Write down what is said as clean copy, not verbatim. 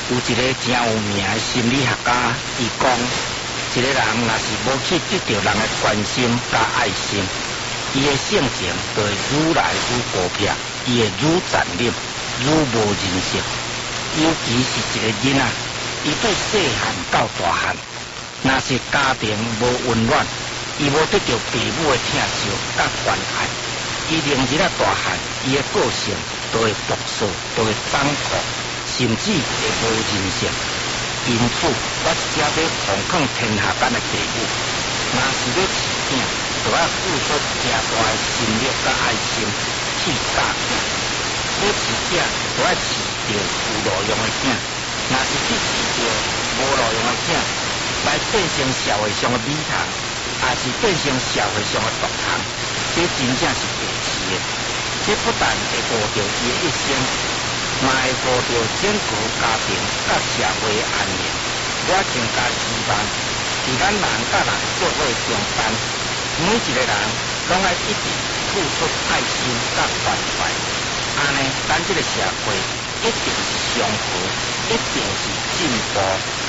有一个真有名的心理学家，伊讲，一个人若是无去得到人的关心甲爱心，伊的性情就会愈来愈孤僻，伊会愈残忍、愈无人性。尤其是一个囡仔，伊对细汉到大汉，若是家庭无温暖，伊无得到父母的疼惜甲关爱，伊明日啊大汉，伊的个性都会毒素，都会张狂，甚至会无人性。因此，我是要奉劝天下间的父母，若是要饲囝，就要付出正大的心力甲爱心去教囝。要饲囝，就要饲着有路用的囝。若是去饲着无路用的囝，来变成社会上的美谈，也是变成社会上的毒虫，这真正是白痴的。这不但会误着伊的一生，嘛会误着整个家庭甲社会的安宁。我更加希望，伫咱人甲人社会中间，每一个人拢爱一直付出爱心甲关怀，安尼咱这个社会一定是祥和，一定是进步。